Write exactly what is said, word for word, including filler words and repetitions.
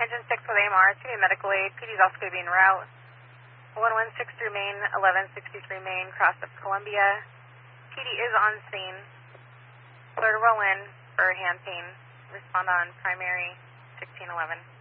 Engine six with A M R. It's going to be medical aid. P D is also going to be en route. one one six through Main, eleven sixty-three Main, cross of Columbia. P D is on scene. Clear to roll in for hand pain. Respond on primary sixteen eleven.